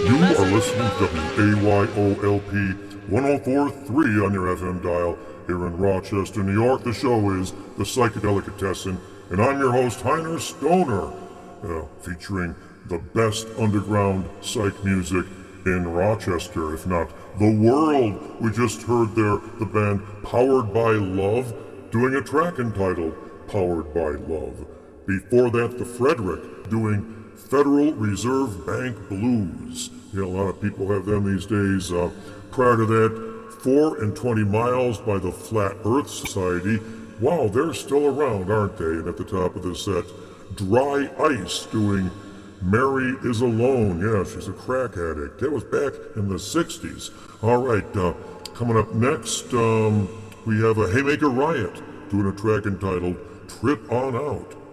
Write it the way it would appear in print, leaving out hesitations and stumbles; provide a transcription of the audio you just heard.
You are listening to WAYOLP 1043 on your FM dial here in Rochester, New York. The show is The Psychedelicatessen, and I'm your host, Heiner Stoner, featuring the best underground psych music in Rochester, if not the world. We just heard there the band Powered by Love doing a track entitled Powered by Love. Before that, the Frederick doing Federal Reserve Bank Blues. A lot of people have them these days. Prior to that, 4 and 20 Miles by the Flat Earth Society. Wow, they're still around, aren't they? And at the top of the set, Dry Ice doing Mary is Alone. Yeah, she's a crack addict. That was back in the 60s. All right, coming up next, we have a Haymaker Riot doing a track entitled Trip On Out.